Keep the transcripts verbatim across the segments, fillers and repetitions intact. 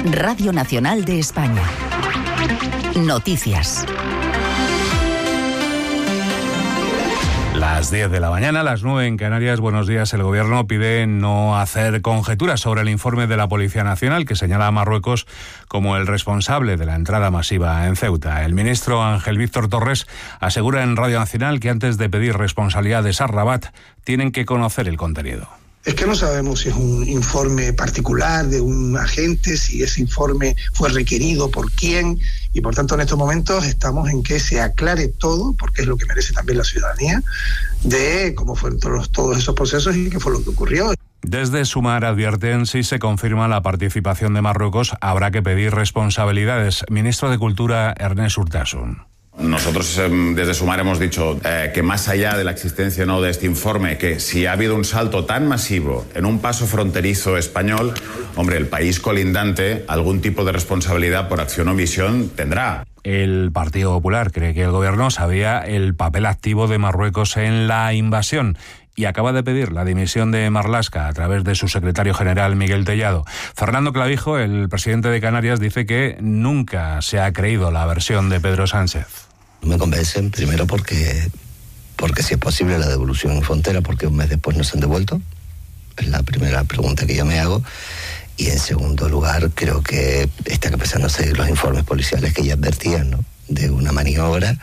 Radio Nacional de España. Noticias. Las diez de la mañana, las nueve en Canarias. Buenos días. El Gobierno pide no hacer conjeturas sobre el informe de la Policía Nacional que señala a Marruecos como el responsable de la entrada masiva en Ceuta. El ministro Ángel Víctor Torres asegura en Radio Nacional que antes de pedir responsabilidades a Rabat tienen que conocer el contenido. Es que no sabemos si es un informe particular de un agente, si ese informe fue requerido por quién, y por tanto en estos momentos estamos en que se aclare todo, porque es lo que merece también la ciudadanía, de cómo fueron todos, todos esos procesos y qué fue lo que ocurrió. Desde Sumar advierten, si se confirma la participación de Marruecos, habrá que pedir responsabilidades. Ministro de Cultura, Ernest Urtasun. Nosotros desde Sumar hemos dicho eh, que más allá de la existencia o no de este informe, que si ha habido un salto tan masivo en un paso fronterizo español, hombre, el país colindante algún tipo de responsabilidad por acción o omisión tendrá. El Partido Popular cree que el Gobierno sabía el papel activo de Marruecos en la invasión y acaba de pedir la dimisión de Marlaska a través de su secretario general Miguel Tellado. Fernando Clavijo, el presidente de Canarias, dice que nunca se ha creído la versión de Pedro Sánchez. No me convencen, primero porque, porque si es posible la devolución en frontera, porque un mes después no se han devuelto. Es la primera pregunta que yo me hago. Y en segundo lugar, creo que están empezando a seguir los informes policiales que ya advertían, ¿no?, de una maniobra,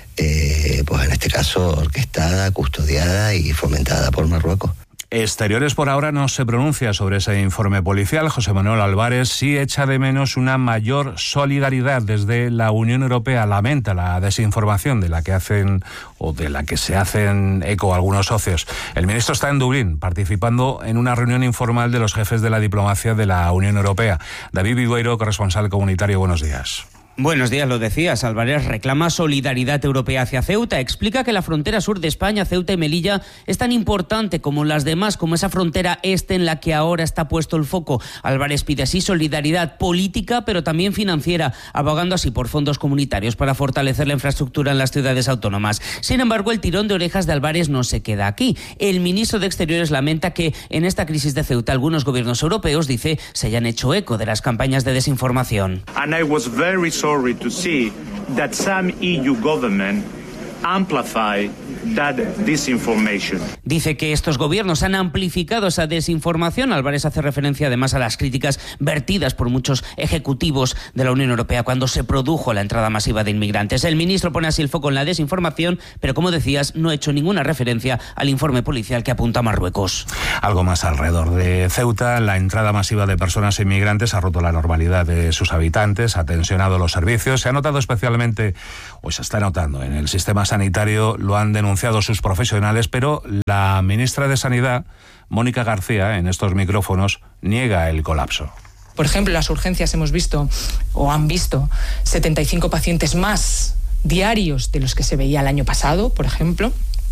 eh, pues en este caso orquestada, custodiada y fomentada por Marruecos. Exteriores por ahora no se pronuncia sobre ese informe policial. José Manuel Álvarez sí echa de menos una mayor solidaridad desde la Unión Europea. Lamenta la desinformación de la que hacen o de la que se hacen eco algunos socios. El ministro está en Dublín participando en una reunión informal de los jefes de la diplomacia de la Unión Europea. David Vidueiro, corresponsal comunitario, buenos días. Buenos días, lo decías. Álvarez reclama solidaridad europea hacia Ceuta. Explica que la frontera sur de España, Ceuta y Melilla, es tan importante como las demás, como esa frontera este en la que ahora está puesto el foco. Álvarez pide así solidaridad política, pero también financiera, abogando así por fondos comunitarios para fortalecer la infraestructura en las ciudades autónomas. Sin embargo, el tirón de orejas de Álvarez no se queda aquí. El ministro de Exteriores lamenta que en esta crisis de Ceuta algunos gobiernos europeos, dice, se hayan hecho eco de las campañas de desinformación. And I was very sorry sorry to see that some E U government amplify that disinformation. Dice que estos gobiernos han amplificado esa desinformación. Álvarez hace referencia además a las críticas vertidas por muchos ejecutivos de la Unión Europea cuando se produjo la entrada masiva de inmigrantes. El ministro pone así el foco en la desinformación, pero como decías, no ha hecho ninguna referencia al informe policial que apunta a Marruecos. Algo más alrededor de Ceuta, la entrada masiva de personas inmigrantes ha roto la normalidad de sus habitantes, ha tensionado los servicios, se ha notado especialmente, o se está notando en el sistema sanitario, lo han denunciado sus profesionales, pero la ministra de Sanidad, Mónica García, en estos micrófonos, niega el colapso. Por ejemplo, en las urgencias hemos visto, o han visto, setenta y cinco pacientes más diarios de los que se veía el año pasado, por ejemplo.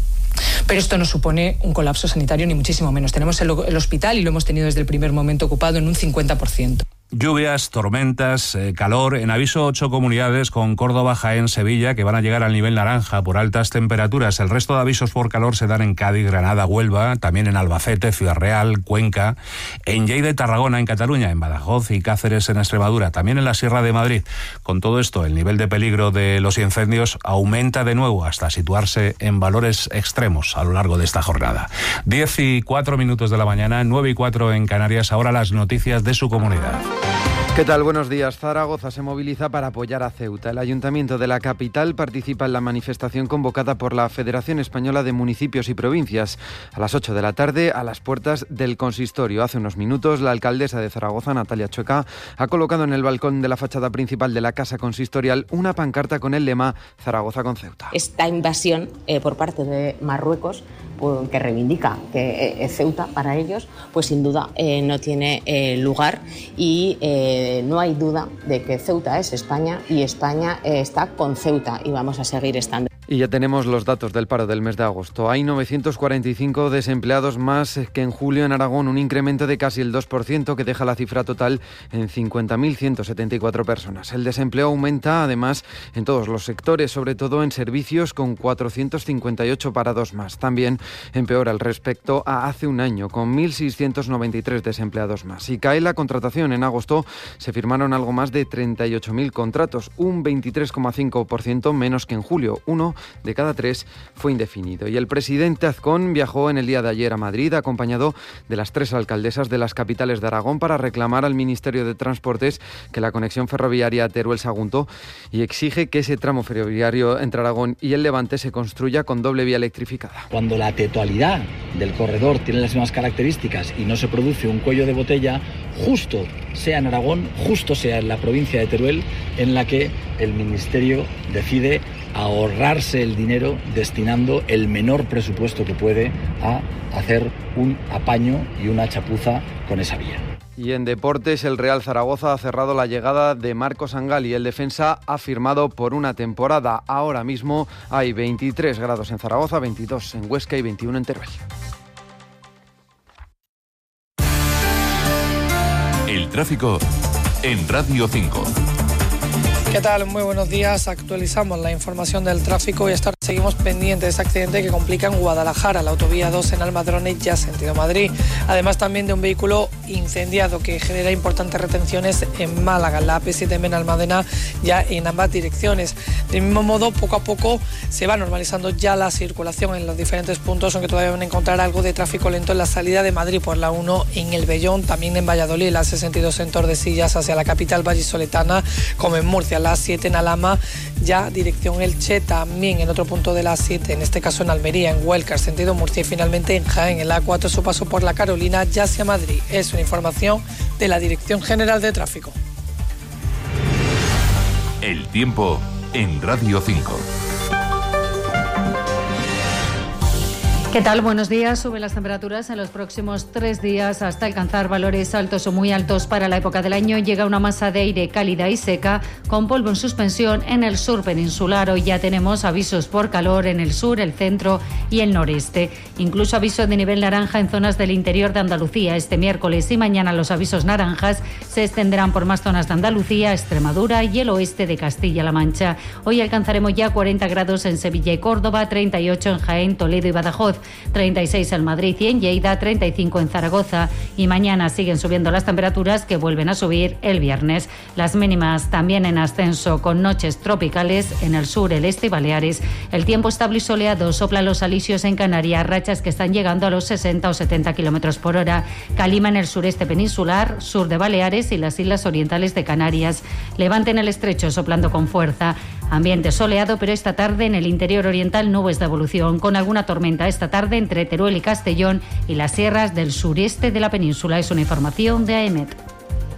Pero esto no supone un colapso sanitario, ni muchísimo menos. Tenemos el, el hospital, y lo hemos tenido desde el primer momento, ocupado en un cincuenta por ciento. Lluvias, tormentas, eh, calor. En aviso ocho comunidades, con Córdoba, Jaén, Sevilla, que van a llegar al nivel naranja por altas temperaturas. El resto de avisos por calor se dan en Cádiz, Granada, Huelva, también en Albacete, Ciudad Real, Cuenca, en Lleida y Tarragona, en Cataluña, en Badajoz y Cáceres, en Extremadura, también en la Sierra de Madrid. Con todo esto, el nivel de peligro de los incendios aumenta de nuevo hasta situarse en valores extremos a lo largo de esta jornada. Diez y cuatro minutos de la mañana, nueve y cuatro en Canarias. Ahora las noticias de su comunidad. ¿Qué tal? Buenos días. Zaragoza se moviliza para apoyar a Ceuta. El Ayuntamiento de la capital participa en la manifestación convocada por la Federación Española de Municipios y Provincias. A las ocho de la tarde, a las puertas del consistorio. Hace unos minutos, la alcaldesa de Zaragoza, Natalia Chueca, ha colocado en el balcón de la fachada principal de la Casa Consistorial una pancarta con el lema Zaragoza con Ceuta. Esta invasión eh, por parte de Marruecos, pues, que reivindica que eh, Ceuta para ellos, pues sin duda eh, no tiene eh, lugar y eh, no hay duda de que Ceuta es España y España eh, está con Ceuta y vamos a seguir estando. Y ya tenemos los datos del paro del mes de agosto. Hay novecientos cuarenta y cinco desempleados más que en julio en Aragón, un incremento de casi el dos por ciento que deja la cifra total en cincuenta mil ciento setenta y cuatro personas. El desempleo aumenta además en todos los sectores, sobre todo en servicios, con cuatrocientos cincuenta y ocho parados más. También empeora al respecto a hace un año, con mil seiscientos noventa y tres desempleados más. Y cae la contratación. En agosto se firmaron algo más de treinta y ocho mil contratos, un veintitrés coma cinco por ciento menos que en julio. Uno de cada tres fue indefinido. Y el presidente Azcón viajó en el día de ayer a Madrid, acompañado de las tres alcaldesas de las capitales de Aragón, para reclamar al Ministerio de Transportes que la conexión ferroviaria Teruel-Sagunto, y exige que ese tramo ferroviario entre Aragón y el Levante se construya con doble vía electrificada. Cuando la totalidad del corredor tiene las mismas características y no se produce un cuello de botella, justo sea en Aragón, justo sea en la provincia de Teruel, en la que el Ministerio decide ahorrarse el dinero destinando el menor presupuesto que puede a hacer un apaño y una chapuza con esa vía. Y en deportes, el Real Zaragoza ha cerrado la llegada de Marcos Angali. El defensa ha firmado por una temporada. Ahora mismo hay veintitrés grados en Zaragoza, veintidós en Huesca y veintiuno en Teruel. El tráfico en Radio cinco. ¿Qué tal? Muy buenos días. Actualizamos la información del tráfico y esta hora seguimos pendientes de ese accidente que complica en Guadalajara, la autovía dos en Almadrones, ya sentido Madrid. Además también de un vehículo incendiado que genera importantes retenciones en Málaga, la A P siete en Almadena, ya en ambas direcciones. Del mismo modo, poco a poco se va normalizando ya la circulación en los diferentes puntos, aunque todavía van a encontrar algo de tráfico lento en la salida de Madrid por la uno en El Vellón, también en Valladolid, la sesenta y dos en Tordesillas hacia la capital vallisoletana, como en Murcia, la siete en Alhama, ya dirección Elche, también en otro punto de la siete, en este caso en Almería, en Huelca, sentido Murcia, y finalmente en Jaén, en la A cuatro, su paso por la Carolina, ya hacia Madrid. Es una información de la Dirección General de Tráfico. El tiempo en Radio cinco. ¿Qué tal? Buenos días. Suben las temperaturas en los próximos tres días hasta alcanzar valores altos o muy altos para la época del año. Llega una masa de aire cálida y seca con polvo en suspensión en el sur peninsular. Hoy ya tenemos avisos por calor en el sur, el centro y el noreste. Incluso aviso de nivel naranja en zonas del interior de Andalucía. Este miércoles y mañana los avisos naranjas se extenderán por más zonas de Andalucía, Extremadura y el oeste de Castilla-La Mancha. Hoy alcanzaremos ya cuarenta grados en Sevilla y Córdoba, treinta y ocho en Jaén, Toledo y Badajoz, treinta y seis en Madrid y en Lleida, treinta y cinco en Zaragoza, y mañana siguen subiendo las temperaturas, que vuelven a subir el viernes. Las mínimas también en ascenso, con noches tropicales en el sur, el este y Baleares. El tiempo estable y soleado, soplan los alisios en Canarias, rachas que están llegando a los sesenta o setenta kilómetros por hora. Calima en el sureste peninsular, sur de Baleares y las islas orientales de Canarias. Levante en el estrecho, soplando con fuerza. Ambiente soleado, pero esta tarde en el interior oriental nubes de evolución, con alguna tormenta esta tarde entre Teruel y Castellón y las sierras del sureste de la península. Es una información de A E M E T.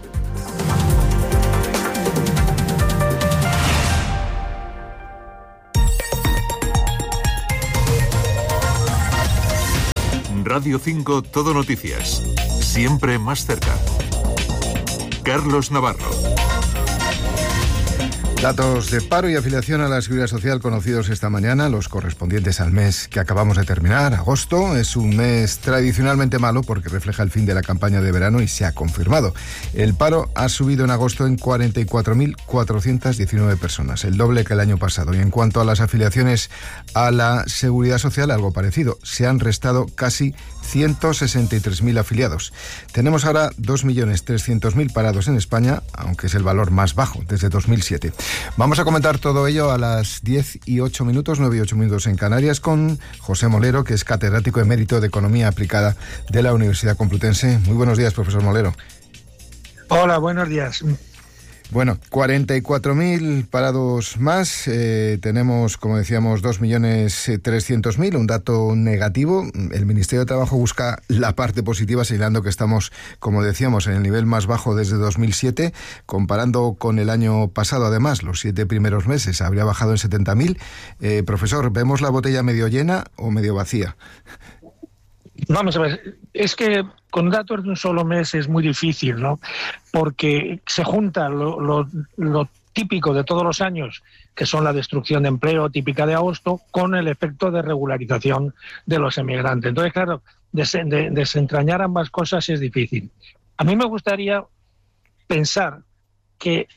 Radio cinco Todo Noticias. Siempre más cerca. Carlos Navarro. Datos de paro y afiliación a la Seguridad Social conocidos esta mañana, los correspondientes al mes que acabamos de terminar, agosto. Es un mes tradicionalmente malo porque refleja el fin de la campaña de verano y se ha confirmado. El paro ha subido en agosto en cuarenta y cuatro mil cuatrocientas diecinueve personas, el doble que el año pasado. Y en cuanto a las afiliaciones a la Seguridad Social, algo parecido. Se han restado casi ciento sesenta y tres mil afiliados. Tenemos ahora dos millones trescientos mil parados en España, aunque es el valor más bajo desde dos mil siete. Vamos a comentar todo ello a las diez y ocho minutos, nueve y ocho minutos en Canarias, con José Molero, que es catedrático emérito de Economía Aplicada de la Universidad Complutense. Muy buenos días, profesor Molero. Hola, buenos días. Bueno, cuarenta y cuatro mil parados más, eh, tenemos, como decíamos, dos millones trescientos mil, un dato negativo. El Ministerio de Trabajo busca la parte positiva, señalando que estamos, como decíamos, en el nivel más bajo desde dos mil siete, comparando con el año pasado. Además, los siete primeros meses habría bajado en setenta mil. Eh, profesor, ¿vemos la botella medio llena o medio vacía? Vamos a ver, es que con datos de un solo mes es muy difícil, ¿no? Porque se junta lo, lo, lo típico de todos los años, que son la destrucción de empleo típica de agosto, con el efecto de regularización de los emigrantes. Entonces, claro, des de desentrañar ambas cosas es difícil. A mí me gustaría pensar que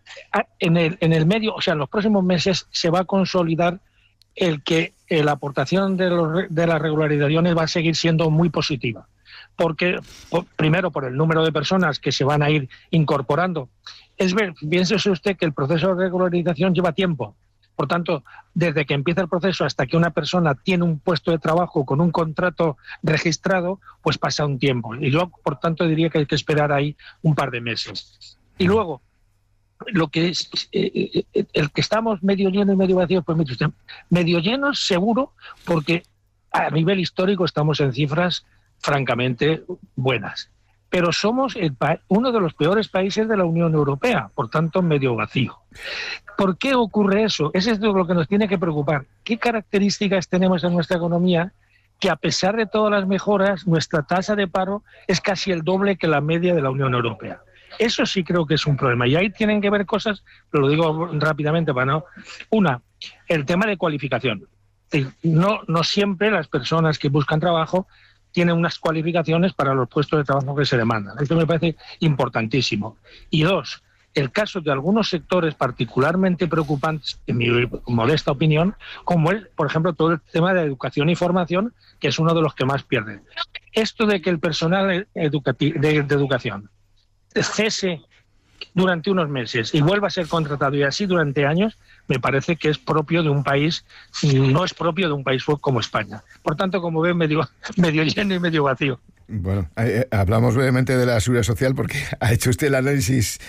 en el, en el medio, o sea, en los próximos meses se va a consolidar el que eh, la aportación de, los, de las regularizaciones va a seguir siendo muy positiva. Porque, por, primero, por el número de personas que se van a ir incorporando. Es ver, piénsese usted que el proceso de regularización lleva tiempo. Por tanto, desde que empieza el proceso hasta que una persona tiene un puesto de trabajo con un contrato registrado, pues pasa un tiempo. Y yo, por tanto, diría que hay que esperar ahí un par de meses. Y luego, lo que es eh, el que estamos medio lleno y medio vacío, pues mire usted, medio llenos seguro, porque a nivel histórico estamos en cifras francamente buenas. Pero somos el uno de los peores países de la Unión Europea, por tanto medio vacío. ¿Por qué ocurre eso? Eso es lo que nos tiene que preocupar. ¿Qué características tenemos en nuestra economía que, a pesar de todas las mejoras, nuestra tasa de paro es casi el doble que la media de la Unión Europea? Eso sí creo que es un problema. Y ahí tienen que ver cosas, pero lo digo rápidamente para no... Una, el tema de cualificación. No, no siempre las personas que buscan trabajo tienen unas cualificaciones para los puestos de trabajo que se demandan. Esto me parece importantísimo. Y dos, el caso de algunos sectores particularmente preocupantes, en mi modesta opinión, como es, por ejemplo, todo el tema de educación y formación, que es uno de los que más pierden. Esto de que el personal educativo, de, de educación cese durante unos meses y vuelva a ser contratado y así durante años, me parece que es propio de un país, no es propio de un país como España. Por tanto, como ven, medio, medio lleno y medio vacío. Bueno, eh, hablamos brevemente de la seguridad social porque ha hecho usted el análisis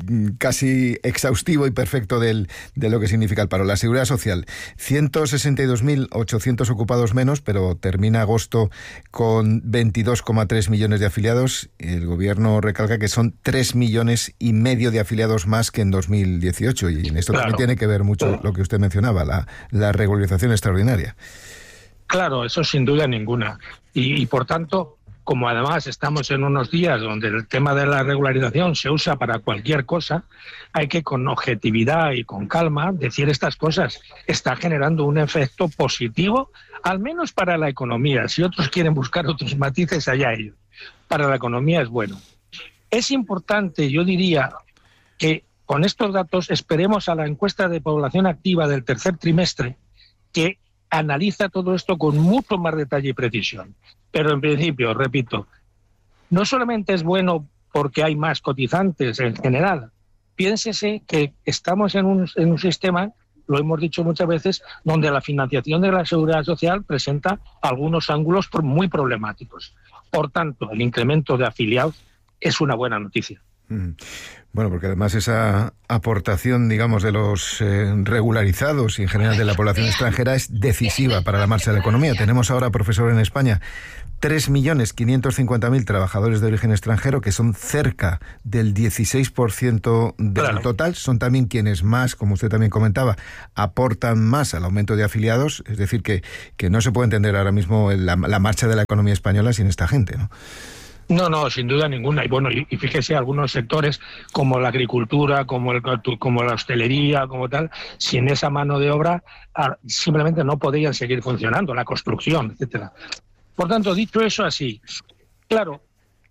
casi exhaustivo y perfecto del, de lo que significa el paro. La seguridad social, ciento sesenta y dos mil ochocientos ocupados menos, pero termina agosto con veintidós coma tres millones de afiliados. El gobierno recalca que son tres millones y medio de afiliados más que en dos mil dieciocho. Y en esto claro, también tiene que ver mucho claro. lo que usted mencionaba, la, la regularización extraordinaria. Claro, eso sin duda ninguna. Y, y por tanto, como además estamos en unos días donde el tema de la regularización se usa para cualquier cosa, hay que con objetividad y con calma decir estas cosas. Está generando un efecto positivo, al menos para la economía. Si otros quieren buscar otros matices, allá ellos. Para la economía es bueno. Es importante, yo diría, que con estos datos esperemos a la encuesta de población activa del tercer trimestre, que analiza todo esto con mucho más detalle y precisión. Pero en principio, repito, no solamente es bueno porque hay más cotizantes en general. Piénsese que estamos en un, en un sistema, lo hemos dicho muchas veces, donde la financiación de la seguridad social presenta algunos ángulos muy problemáticos. Por tanto, el incremento de afiliados es una buena noticia. Bueno, porque además esa aportación, digamos, de los eh, regularizados y en general de la población extranjera es decisiva para la marcha de la economía. Tenemos ahora, profesor, en España tres millones quinientos cincuenta mil trabajadores de origen extranjero, que son cerca del dieciséis por ciento del claro. total. Son también quienes más, como usted también comentaba, aportan más al aumento de afiliados. Es decir, que, que no se puede entender ahora mismo la, la marcha de la economía española sin esta gente, ¿no? No, no, sin duda ninguna. Y bueno, y, y fíjese, algunos sectores como la agricultura, como, el, como la hostelería, como tal, sin esa mano de obra a, simplemente no podrían seguir funcionando, la construcción, etcétera. Por tanto, dicho eso así, claro,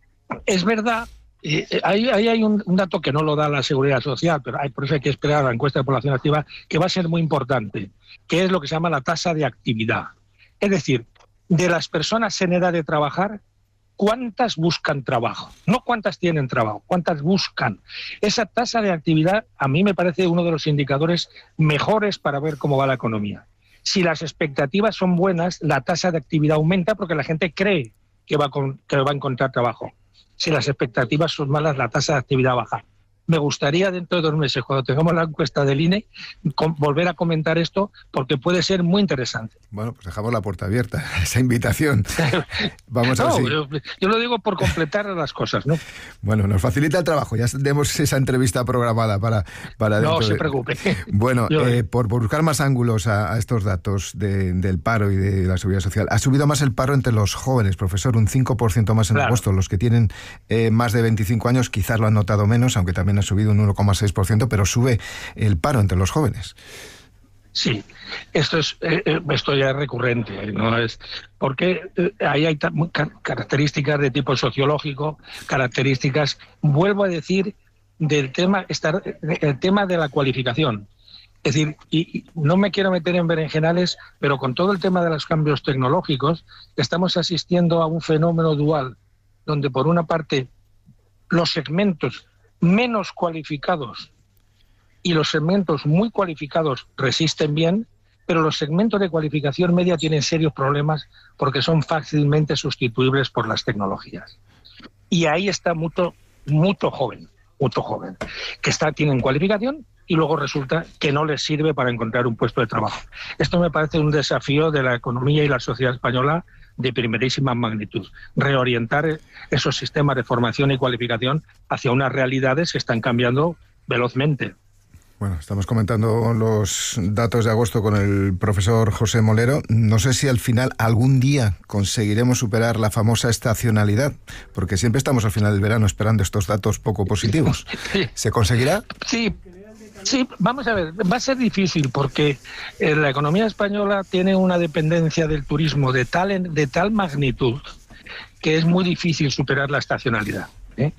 es verdad, eh, ahí, ahí hay un, un dato que no lo da la Seguridad Social, pero hay, por eso hay que esperar a la encuesta de población activa, que va a ser muy importante, que es lo que se llama la tasa de actividad. Es decir, de las personas en edad de trabajar, ¿cuántas buscan trabajo? No cuántas tienen trabajo, cuántas buscan. Esa tasa de actividad a mí me parece uno de los indicadores mejores para ver cómo va la economía. Si las expectativas son buenas, la tasa de actividad aumenta porque la gente cree que va, con, que va a encontrar trabajo. Si las expectativas son malas, la tasa de actividad baja. Me gustaría dentro de dos meses, cuando tengamos la encuesta del I N E, con, volver a comentar esto, porque puede ser muy interesante. Bueno, pues dejamos la puerta abierta, esa invitación. Vamos a no, ver si... yo, yo lo digo por completar las cosas, ¿no? Bueno, nos facilita el trabajo, ya tenemos esa entrevista programada para... para no se de... preocupe. Bueno, yo... eh, por, por buscar más ángulos a, a estos datos de, del paro y de la seguridad social, ha subido más el paro entre los jóvenes, profesor, un cinco por ciento más en claro. agosto. Los que tienen eh, más de veinticinco años quizás lo han notado menos, aunque también ha subido un uno coma seis por ciento, pero sube el paro entre los jóvenes. Sí, esto es eh, esto ya es recurrente, ¿no? Es porque eh, ahí hay características de tipo sociológico, características, vuelvo a decir, del tema, estar, el tema de la cualificación. Es decir, y, y no me quiero meter en berenjenales, pero con todo el tema de los cambios tecnológicos, estamos asistiendo a un fenómeno dual, donde por una parte los segmentos menos cualificados y los segmentos muy cualificados resisten bien, pero los segmentos de cualificación media tienen serios problemas porque son fácilmente sustituibles por las tecnologías. Y ahí está mucho, mucho joven, mucho joven, que está, tienen cualificación y luego resulta que no les sirve para encontrar un puesto de trabajo. Esto me parece un desafío de la economía y la sociedad española de primerísima magnitud. Reorientar esos sistemas de formación y cualificación hacia unas realidades que están cambiando velozmente. Bueno, estamos comentando los datos de agosto con el profesor José Molero. No sé si al final algún día conseguiremos superar la famosa estacionalidad, porque siempre estamos al final del verano esperando estos datos poco positivos. ¿Se conseguirá? Sí. Sí, vamos a ver, va a ser difícil porque eh, la economía española tiene una dependencia del turismo de tal, de tal magnitud que es muy difícil superar la estacionalidad, ¿eh?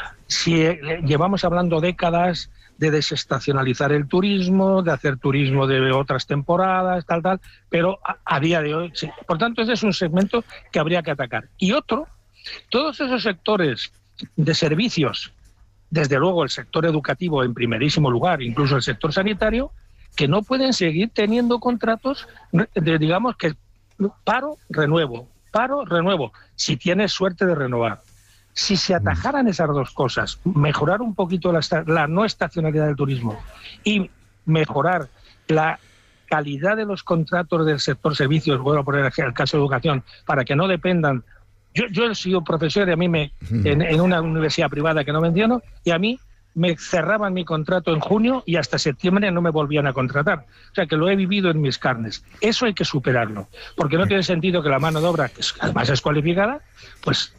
Si eh, llevamos hablando décadas de desestacionalizar el turismo, de hacer turismo de otras temporadas, tal, tal, pero a, a día de hoy, sí. Por tanto, ese es un segmento que habría que atacar. Y otro, todos esos sectores de servicios, desde luego el sector educativo en primerísimo lugar, incluso el sector sanitario, que no pueden seguir teniendo contratos de, digamos, que paro, renuevo, paro, renuevo, si tienes suerte de renovar. Si se atajaran esas dos cosas, mejorar un poquito la, la no estacionalidad del turismo y mejorar la calidad de los contratos del sector servicios, voy a poner el caso de educación, para que no dependan. Yo, yo he sido profesor y a mí me, en, en una universidad privada que no menciono, y a mí me cerraban mi contrato en junio y hasta septiembre no me volvían a contratar. O sea que lo he vivido en mis carnes. Eso hay que superarlo, porque no tiene sentido que la mano de obra, que además es cualificada, pues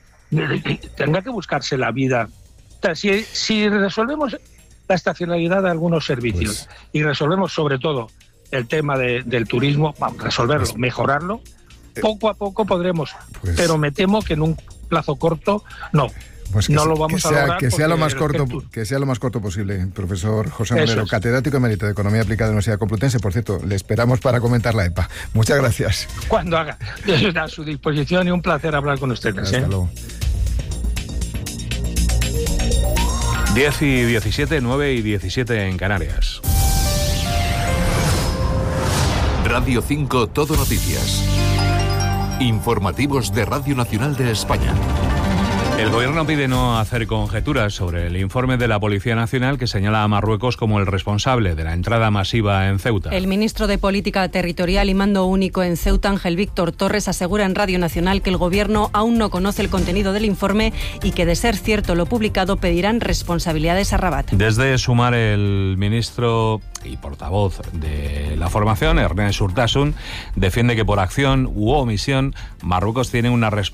tenga que buscarse la vida. O sea, si, si resolvemos la estacionalidad de algunos servicios pues, y resolvemos sobre todo el tema de, del turismo, vamos a resolverlo, pues, mejorarlo, poco a poco podremos, pues, pero me temo que en un plazo corto no. Pues que, no lo vamos que sea, a lograr que sea lo más corto el... que sea lo más corto posible, profesor José Molero, es. catedrático emérito de Economía Aplicada de la Universidad Complutense. Por cierto, le esperamos para comentar la E P A. Muchas gracias. Cuando haga, a su disposición y un placer hablar con ustedes. Hasta ¿eh? luego. diez y diecisiete, nueve y diecisiete en Canarias. Radio cinco Todo Noticias. Informativos de Radio Nacional de España. El gobierno pide no hacer conjeturas sobre el informe de la Policía Nacional que señala a Marruecos como el responsable de la entrada masiva en Ceuta. El ministro de Política Territorial y Mando Único en Ceuta, Ángel Víctor Torres, asegura en Radio Nacional que el gobierno aún no conoce el contenido del informe y que, de ser cierto lo publicado, pedirán responsabilidades a Rabat. Desde Sumar, el ministro y portavoz de la formación, Ernest Urtasun, defiende que por acción u omisión Marruecos tiene una responsabilidad